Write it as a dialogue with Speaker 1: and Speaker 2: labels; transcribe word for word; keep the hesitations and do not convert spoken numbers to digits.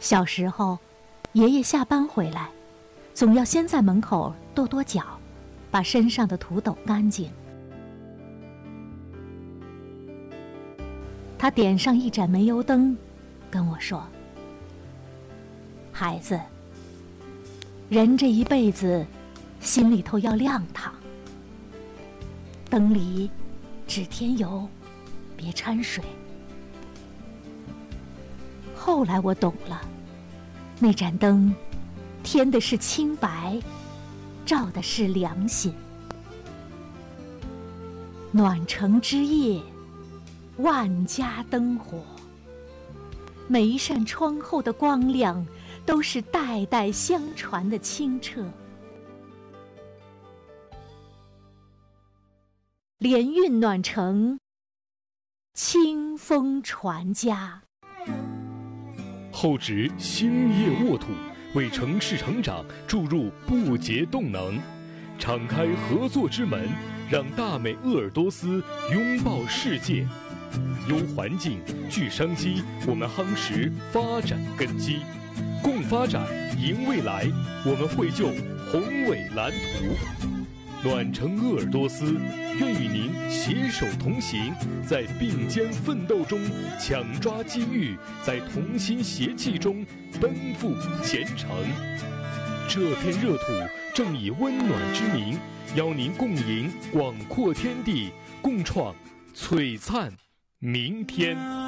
Speaker 1: 小时候，爷爷下班回来，总要先在门口跺跺脚，把身上的土抖干净。他点上一盏煤油灯，跟我说：“孩子，人这一辈子，心里头要亮堂，灯里只添油，别掺水。”后来我懂了，那盏灯添的是清白，照的是良心。暖城之夜，万家灯火，每一扇窗后的光亮，都是代代相传的清澈。联运暖城，清风传家。
Speaker 2: 厚植兴业沃土，为城市成长注入不竭动能，敞开合作之门，让大美鄂尔多斯拥抱世界。优环境，聚商机，我们夯实发展根基，共发展，赢未来。我们绘就宏伟蓝图。暖城鄂尔多斯愿与您携手同行，在并肩奋斗中抢抓机遇，在同心协气中奔赴前程。这片热土正以温暖之名，邀您共迎广阔天地，共创璀璨明天。